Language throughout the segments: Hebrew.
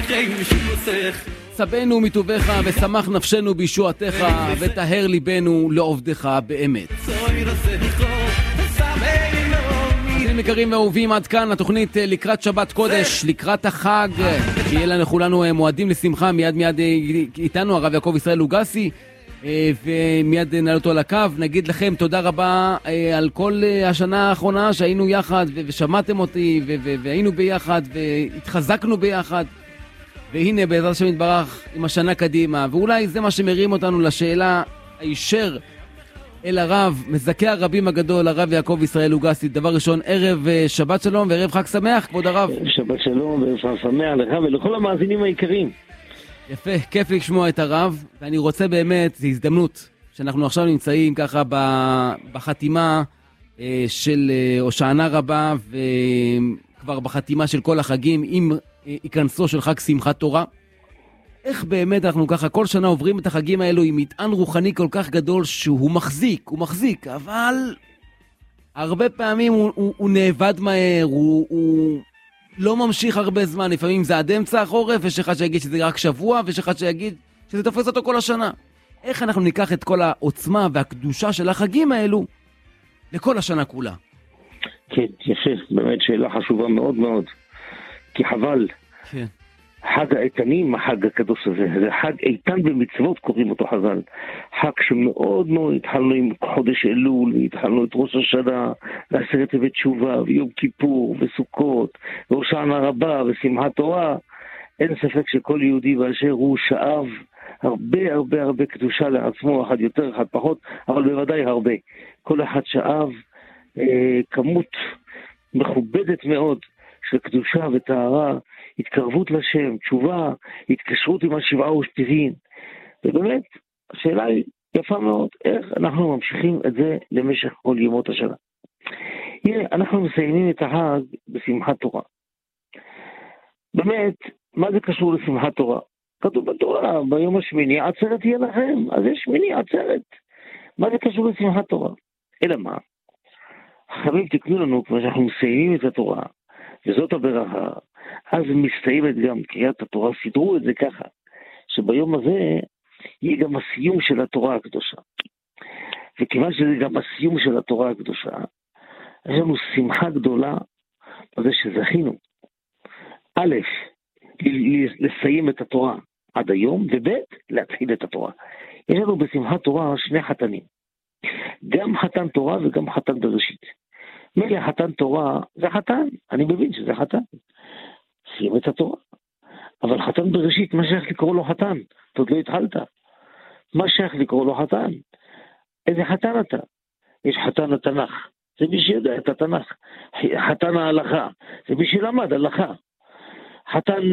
סבנו מטובך ושמח נפשנו בישועתך וטהר ליבנו לעובדך באמת. אתם יקרים ואהובים, עד כאן התוכנית לקראת שבת קודש, לקראת החג, שיהיה לנו כולנו מועדים לשמחה. מיד איתנו הרב יעקב ישראל לוגסי, ומיד נעלה אותו על הקו. נגיד לכם תודה רבה על כל השנה האחרונה שהיינו יחד ושמעתם אותי והיינו ביחד והתחזקנו ביחד, והנה בעזרת השם יתברך עם השנה קדימה. ואולי זה מה שמרים אותנו לשאלה הישר אל הרב, מזכה הרבים הגדול, הרב יעקב ישראל לוגסי. דבר ראשון, ערב שבת שלום וערב חג שמח, כבוד הרב. שבת שלום וערב חג שמח לך ולכל המאזינים היקרים. יפה, כיף לשמוע את הרב, ואני רוצה באמת, זו הזדמנות שאנחנו עכשיו נמצאים ככה בחתימה של הושענא רבה, וכבר בחתימה של כל החגים עם היכנסו של חג שמחת תורה. איך באמת אנחנו ככה כל שנה עוברים את החגים האלו עם מטען רוחני כל כך גדול שהוא מחזיק, אבל הרבה פעמים הוא נאבד מהר, הוא לא ממשיך הרבה זמן. לפעמים זה עד אמצע החורף, יש אחד שיגיד שזה רק שבוע, ויש אחד שיגיד שזה תופס אותו כל השנה. איך אנחנו ניקח את כל העוצמה והקדושה של החגים האלו לכל השנה כולה? כן, יפה, באמת שאלה חשובה מאוד מאוד, כי חבל. כן. חג האיתנים, החג הקדוש הזה, זה חג איתן במצוות קוראים אותו חז"ל. חג שמאוד מאוד התחלנו עם חודש אלול, והתחלנו את ראש השנה, ועשרת טבת תשובה, ויום כיפור, וסוכות, והושענא רבה, ושמחת תורה. אין ספק שכל יהודי באשר הוא שאב הרבה הרבה הרבה קדושה לעצמו, אחד יותר, אחד פחות, אבל בוודאי הרבה. כל אחד שאב כמות מכובדת מאוד של קדושה וטהרה, התקרבות לשם, תשובה, התקשרות עם השבעה ושתיים. ובאמת, השאלה היא יפה מאוד, איך אנחנו ממשיכים את זה למשך כל ימות השנה. הנה, אנחנו מסיימים את החג בשמחת תורה. באמת, מה זה קשור לשמחת תורה? כתוב בתורה, ביום השמיני, עצרת תהיה לכם, אז יש שמיני, עצרת. מה זה קשור לשמחת תורה? אלא מה? החכמים תקנו לנו, כמו שאנחנו מסיימים את התורה, וזאת הברכה, אז מסתיימת גם קריאת התורה, סידרו את זה ככה, שביום הזה יהיה גם הסיום של התורה הקדושה. וכיוון שזה גם הסיום של התורה הקדושה, יש לנו שמחה גדולה בזה שזכינו. א', לסיים את התורה עד היום, וב', להתחיל את התורה. יש לנו בשמחת תורה שני חתנים. גם חתן תורה וגם חתן בראשית. מילא חתן תורה זה חתן, אני מבין שזה חתן. סיים את התורה. אבל חתן בראשית, מה שייך לקרוא לו חתן? אתה עוד לא התחלת. מה שייך לקרוא לו חתן? איזה חתן אתה? יש חתן התנ"ך, זה מי שיודע את התנ"ך. חתן ההלכה, זה מי שלמד הלכה. חתן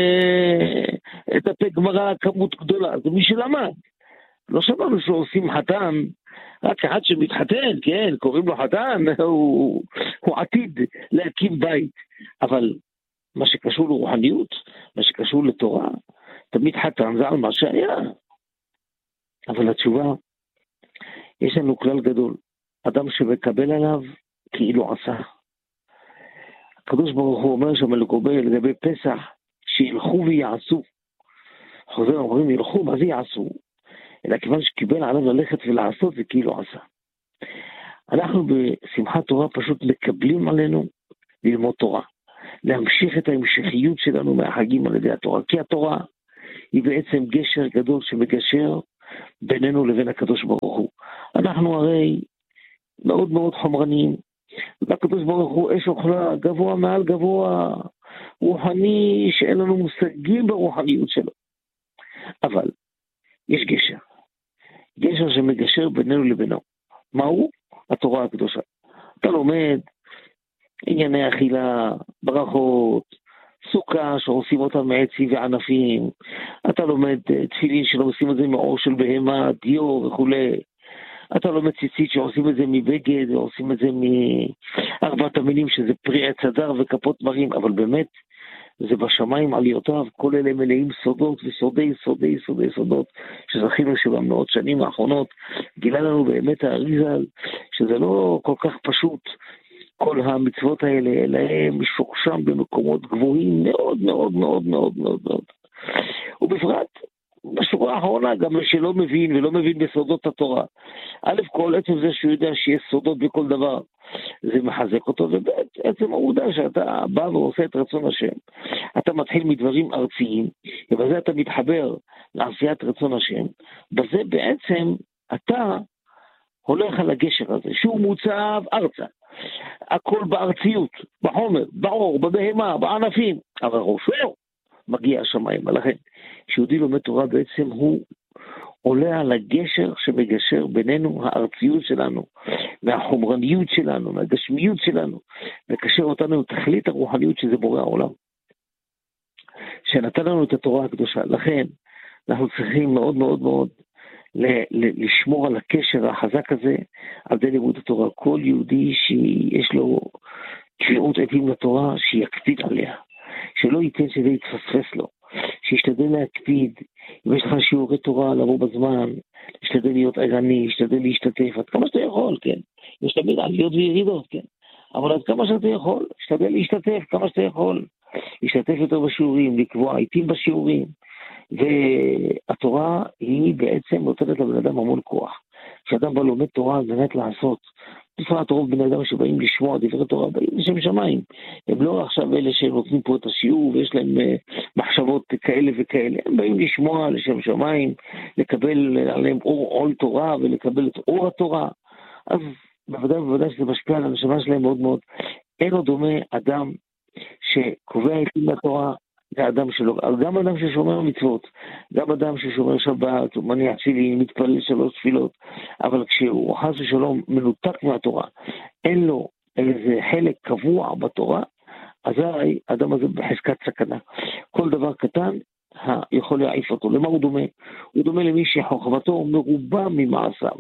דפי גמרא כמות גדולה, זה מי שלמד. לא שמענו שעושים חתן, רק אחד שמתחתן, כן, קוראים לו חתן, הוא עתיד להקים בית. אבל מה שקשור לרוחניות, מה שקשור לתורה, תמיד חתן זה על מה שהיה. אבל התשובה, יש לנו כלל גדול, אדם שמקבל עליו כאילו עשה. הקדוש ברוך הוא אומר שם לגבי פסח, שילכו ויעשו. חוזר אומרים ילכו, מה זה יעשו? אלא כיוון שקיבל עליו ללכת ולעשות, זה כאילו עשה. אנחנו בשמחת תורה פשוט מקבלים עלינו ללמוד תורה. להמשיך את ההמשכיות שלנו מהחגים על ידי התורה. כי התורה היא בעצם גשר גדול שמגשר בינינו לבין הקדוש ברוך הוא. אנחנו הרי מאוד מאוד חומרניים. והקדוש ברוך הוא אש אוכלה גבוה מעל גבוה, רוחני שאין לנו מושגים ברוחניות שלו. אבל יש גשר. גשר שמגשר בינינו לבינו. מהו? התורה הקדושה. אתה לומד ענייני אכילה, ברכות, סוכה שעושים אותה מעצי וענפים. אתה לומד תפילין שלא עושים את זה מעור של בהמה, דיו וכו'. אתה לומד ציצית שעושים את זה מבגד, ועושים את זה מארבעת המינים שזה פרי עץ הדר וכפות מרים, אבל באמת זה בשמיים עליותיו, כל אלה מלאים סודות וסודי סודי סודי סודות, שזכינו שבמאות שנים האחרונות גילה לנו באמת האריז"ל, שזה לא כל כך פשוט כל המצוות האלה הם משורשם במקומות גבוהים מאוד מאוד מאוד מאוד מאוד מאוד. ובפרט, בשורה האחרונה, גם שלא מבין ולא מבין בסודות התורה. א' כל עצם זה שהוא יודע שיש סודות בכל דבר, זה מחזק אותו, ובעצם העובדה שאתה בא ועושה את רצון השם. אתה מתחיל מדברים ארציים, ובזה אתה מתחבר לעשיית רצון השם. בזה בעצם אתה הולך על הגשר הזה, שהוא מוצב ארצה. הכל בארציות, בחומר, באור, בבהמה, בענפים, אבל ראשו מגיע השמיים. לכן, כשיהודי לומד תורה בעצם הוא עולה על הגשר שמגשר בינינו, הארציות שלנו, מהחומרניות שלנו, מהגשמיות שלנו, מקשר אותנו לתכלית הרוחניות שזה בורא העולם, שנתן לנו את התורה הקדושה. לכן, אנחנו צריכים מאוד מאוד מאוד לשמור על הקשר החזק הזה, על ידי לימוד התורה. כל יהודי שיש לו קביעות עדים לתורה, שיקפיד עליה, שלא ייתן שזה יתפספס לו, שישתדל להקפיד. אם יש לך שיעורי תורה, לבוא בזמן, להשתדל להיות ערני, להשתדל להשתתף, עד כמה שאתה יכול, כן? יש תמיד עליות וירידות, כן? אבל עד כמה שאתה יכול, להשתדל להשתתף, כמה שאתה יכול, להשתתף יותר בשיעורים, לקבוע עיתים בשיעורים, והתורה היא בעצם נותנת לבן אדם המון כוח. כשאדם בא לומד תורה, באמת לעשות, בפרט רוב בני אדם שבאים לשמוע דברי תורה, באים לשם שמיים. הם לא עכשיו אלה שנותנים פה את השיעור, ויש להם מחשבות כאלה וכאלה. הם באים לשמוע לשם שמיים, לקבל עליהם עול תורה, ולקבל את אור התורה. אז בוודאי שזה משפיע על הנשמה שלהם מאוד מאוד. אין עוד דומה אדם שקובע עיתים לתורה, זה אדם שלו, גם אדם ששומר מצוות, גם אדם ששומר שבת, הוא מניח תפילין, מתפלל 3 תפילות, אבל כשהוא חס ושלום מנותק מהתורה, אין לו איזה חלק קבוע בתורה, אזי האדם הזה בחזקת סכנה. כל דבר קטן יכול להעיף אותו. למה הוא דומה? הוא דומה למי שחוכמתו מרובה ממעשיו.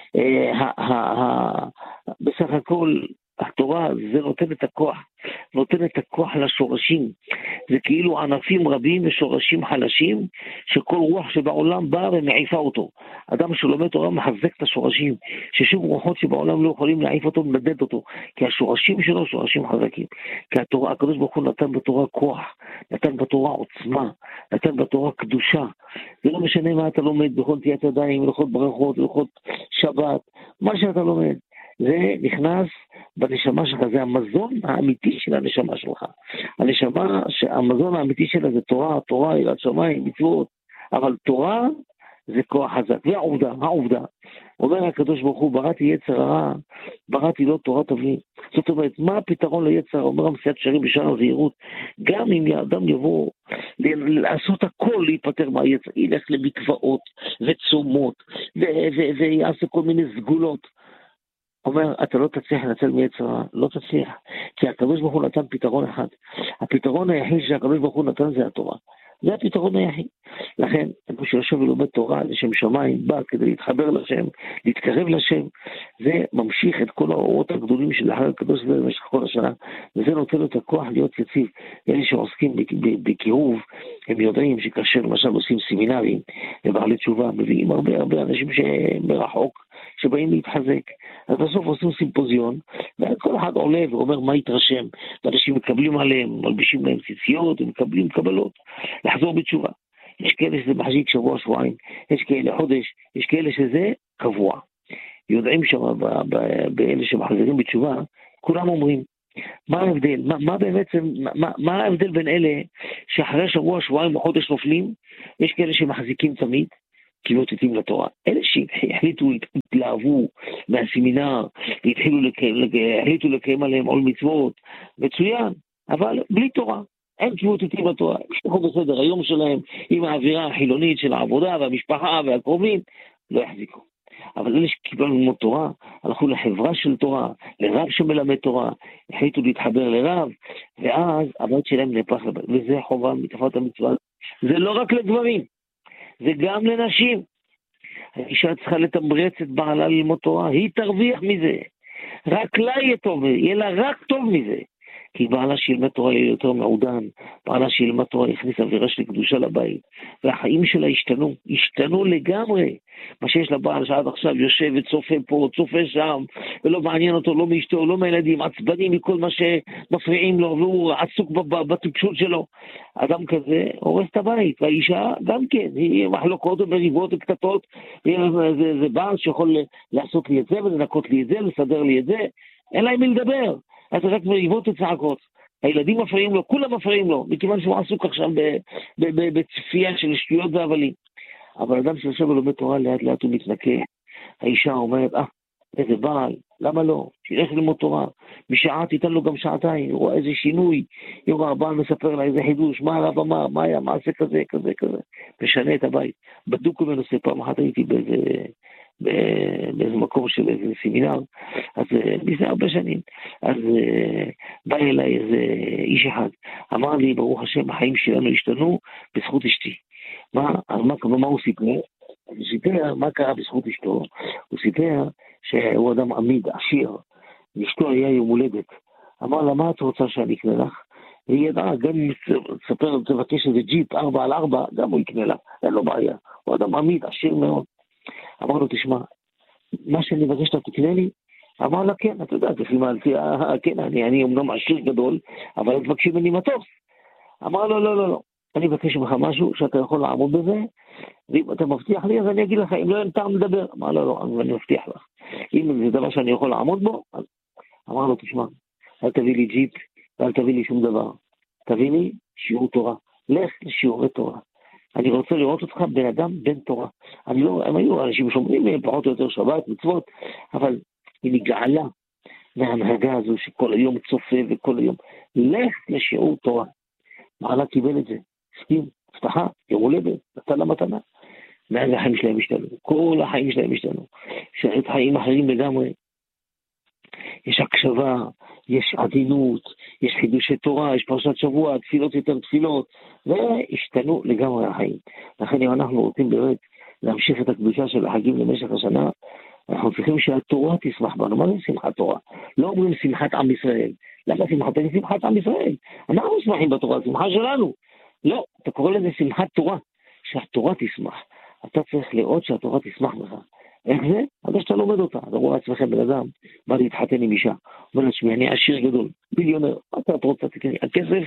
בסך הכל התורה זה נותן את הכוח, נותן את הכוח לשורשים. זה כאילו ענפים רבים ושורשים חלשים, שכל רוח שבעולם באה ומעיפה אותו. אדם שלומד תורה מחזק את השורשים, ששום רוחות שבעולם לא יכולים להעיף אותו, מנדד אותו, כי השורשים שלו שורשים חזקים. כי התורה, הקדוש ברוך הוא נתן בתורה כוח, נתן בתורה עוצמה, נתן בתורה קדושה. זה לא משנה מה אתה לומד, בכל תיית ידיים, הלכות ברכות, הלכות שבת, מה שאתה לומד. זה נכנס בנשמה שלך, זה המזון האמיתי של הנשמה שלך. הנשמה, המזון האמיתי שלה זה תורה, תורה, יראת שמיים, מצוות, אבל תורה זה כוח חזק. והעובדה, אומר הקדוש ברוך הוא, בראתי יצר הרע, בראתי לא תורת אבי. זאת אומרת, מה הפתרון ליצר? אומר המסיעת שרים בשער הזהירות, גם אם האדם יבוא לעשות הכל להיפטר מהיצר, ילך למקוואות וצומות, ויעשה כל מיני סגולות, אומר, אתה לא תצליח לנצל מיצרה, לא תצליח, כי הקדוש ברוך הוא נתן פתרון אחד. הפתרון היחיד שהקדוש ברוך הוא נתן זה התורה. זה הפתרון היחיד. לכן, כמו שיושב ולומד תורה לשם שמיים, בא כדי להתחבר לשם, להתקרב לשם, זה ממשיך את כל האורות הגדולים של אחר הקדוש ברוך הוא במשך כל השנה, וזה נותן לו את הכוח להיות יציב. אלה שעוסקים בקירוב, הם יודעים שכאשר למשל עושים סמינרים, ובעלי תשובה, מביאים הרבה אנשים שמרחוק, שבאים להתחזק. אז בסוף עושים סימפוזיון, וכל אחד עולה ואומר מה יתרשם, ואנשים מקבלים עליהם, מלבישים להם ציציות, ומקבלים קבלות, לחזור בתשובה. יש כאלה שזה מחזיק שבוע, שבועיים, יש כאלה חודש, יש כאלה שזה קבוע. יודעים שם, באלה שמחזירים בתשובה, כולם אומרים, מה ההבדל? מה ההבדל בין אלה שאחרי שבוע, שבועיים או חודש נופלים, יש כאלה שמחזיקים תמיד, כי לא תתאים לתורה. אלה שהחליטו, התלהבו מהסמינר, החליטו לקיים עליהם עול מצוות, מצוין, אבל בלי תורה. אין כמות תתאים לתורה. משתכו בסדר היום שלהם, עם האווירה החילונית של העבודה והמשפחה והקרובים, לא יחזיקו. אבל אלה שקיבלו ללמוד תורה, הלכו לחברה של תורה, לרב שמלמד תורה, החליטו להתחבר לרב, ואז הבית שלהם נהפך לבית. וזה חובה מתקפת המצווה. זה לא רק לגברים. זה גם לנשים. האישה צריכה לתמרץ את בעלה ללמוד תורה, היא תרוויח מזה. רק לה יהיה טוב, יהיה לה רק טוב מזה. כי בעלה שילמד תורה יהיה יותר מעודן, בעלה שילמד תורה יכניס אווירה של קדושה לבית, והחיים שלה השתנו לגמרי. מה שיש לבעל שעד עכשיו יושב וצופה פה, צופה שם, ולא מעניין אותו, לא מאשתו, לא מהילדים, עצבני מכל מה שמפריעים לו, והוא עסוק בטיפשות שלו. אדם כזה הורס את הבית, והאישה גם כן, היא מחלוקות ומריבות וקטטות, זה בעל שיכול לעשות לי את זה ולנקות לי את זה, לסדר לי את זה, אין להם מי לדבר, אז רק מריבות וצעקות. הילדים מפריעים לו, כולם מפריעים לו, מכיוון שהוא עסוק עכשיו בצפייה של שטויות והבלים. אבל אדם שיושב ולומד תורה לאט לאט הוא מתנקה. האישה אומרת, איזה בעל, למה לא? שילך ללמוד תורה, בשעה תיתן לו גם שעתיים, הוא רואה איזה שינוי, יום הבעל מספר לה איזה חידוש, מה הרב אמר, מה היה, מעשה כזה, כזה, כזה, משנה את הבית. בדוק בנושא, פעם אחת הייתי באיזה מקום של איזה סמינר, אז לפני הרבה שנים, אז בא אליי איזה איש אחד, אמר לי, ברוך השם, החיים שלנו השתנו בזכות אשתי. מה הוא סיפר? הוא סיפר מה קרה בזכות אשתו. הוא סיפר שהוא אדם עמיד, עשיר, אשתו היה יום הולדת. אמר לה, מה את רוצה שאני אקנה לך? והיא ידעה, גם אם תבקש איזה ג'יפ 4x4, גם הוא יקנה לך, אין לו בעיה. הוא אדם עמיד, עשיר מאוד. אמר לו, תשמע, מה שאני מבקש אתה תקנה לי? אמר לה, כן, אתה יודע, כן, אני אמנם עשיר גדול, אבל תבקשי ממני מטוס. אמר לו, לא. אני מבקש ממך משהו שאתה יכול לעמוד בזה, ואם אתה מבטיח לי, אז אני אגיד לך, אם לא אין טעם לדבר. אמר לו, לא, אני מבטיח לך. אם זה דבר שאני יכול לעמוד בו, אז אמר לו, תשמע, אל תביא לי ג'יפ, ואל תביא לי שום דבר. תביא לי שיעור תורה. לך לשיעורי תורה. אני רוצה לראות אותך בן אדם, בן תורה. הם היו אנשים שומרים פחות או יותר שבת, מצוות, אבל היא נגעלה מההנהגה הזו שכל היום צופה וכל היום. לך לשיעור תורה. מעלה קיבל את זה. הסכים, הבטחה, יום הולדת, נתן לה מתנה. מאז החיים שלהם השתנו. כל החיים שלהם השתנו. שאת חיים אחרים לגמרי. יש הקשבה, יש עדינות, יש חידושי תורה, יש פרשת שבוע, תפילות יותר תפילות, והשתנו לגמרי החיים. לכן אם אנחנו רוצים באמת להמשיך את הקדושה של החגים למשך השנה, אנחנו צריכים שהתורה תשמח בנו. מה זה שמחת תורה? לא אומרים שמחת עם ישראל. למה שמחת עם ישראל? אנחנו שמחים בתורה, שמחה שלנו. לא, אתה קורא לזה שמחת תורה, שהתורה תשמח. אתה צריך לראות שהתורה תשמח בך. איך זה? עד שאתה לומד אותה. אתה רואה עצמכם בן אדם, בא להתחתן עם אישה. אומר לעצמי, אני עשיר גדול, מיליונר, מה את רוצה תקני? הכסף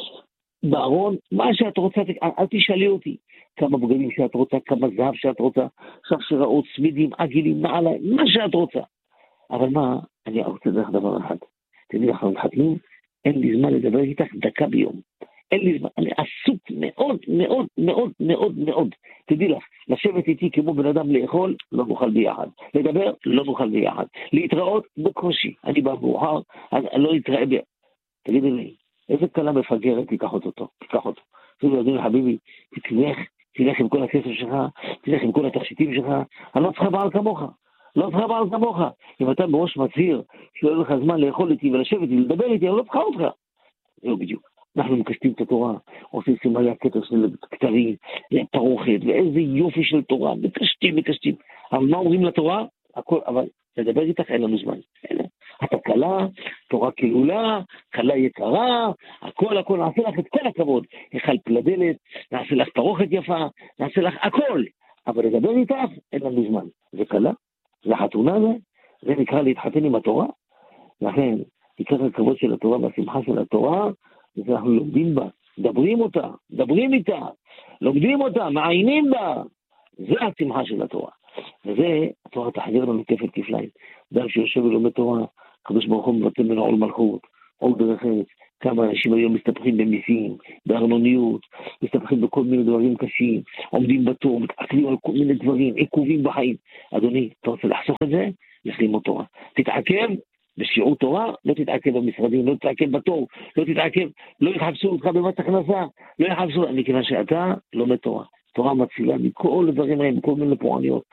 בארון, מה שאת רוצה, אל תשאלי אותי. כמה בגדים שאת רוצה, כמה זהב שאת רוצה, שרשראות, צמידים, עגילים, נעליים, מה שאת רוצה. אבל מה, אני רוצה דרך דבר אחד. תדעי לך, מתחתנים, אין לי זמן לדבר איתך דקה ביום. אין לי זמן, אני עסוק מאוד, מאוד, מאוד, מאוד, מאוד. תדעי לך, לשבת איתי כמו בן אדם לאכול, לא נוכל ביחד. לדבר, לא נוכל ביחד. להתראות, בקושי. אני בא מאוחר, אז אני לא אתראה ביחד. תגידי לי, איזה קלה מפגרת תיקח אותו. תגידי לי, חביבי, תלך עם כל הכסף שלך, תלך עם כל התכשיטים שלך, אני לא צריכה בעל כמוך. לא צריכה בעל כמוך. אם אתה בראש מצהיר, שלא לך זמן לאכול איתי ולשבת איתי ולדבר איתי, אני לא צריכה אותך. זהו בדיוק. אנחנו מקשטים את התורה, עושים סימליה קטע של כתרים, פרוכת, ואיזה יופי של תורה, מקשטים. אבל מה אומרים לתורה? הכל, אבל לדבר איתך אין לנו זמן. אתה קלה, תורה כלולה, קלה יקרה, הכל, נעשה לך את כל הכבוד. יחל פלדלת, נעשה לך פרוכת יפה, נעשה לך הכל. אבל לדבר איתך אין לנו זמן. זה קלה, זה חתונה זה נקרא להתחתן עם התורה. לכן, תיקח הכבוד של התורה והשמחה של התורה, ואנחנו לומדים בה, מדברים איתה, לומדים אותה, מעיינים בה. זה השמחה של התורה. וזה, התורה תחזיר לנו כפל כפליים. אדם שיושב ולומד תורה, הקדוש ברוך הוא מבטל ממנו עול מלכות, עול דרך ארץ. כמה אנשים היום מסתבכים במיסים, בארנוניות, מסתבכים בכל מיני דברים קשים, עומדים בתור, מתעכבים על כל מיני דברים, עיכובים בחיים. אדוני, אתה רוצה לחסוך את זה? לך ללמוד תורה. תתעכב בשיעור תורה, לא תתעכב במשרדים, לא תתעכב בתור, לא יחפשו אותך במס הכנסה, מכיוון שאתה לומד תורה. תורה מצילה מכל הדברים האלה, מכל מיני פורעניות.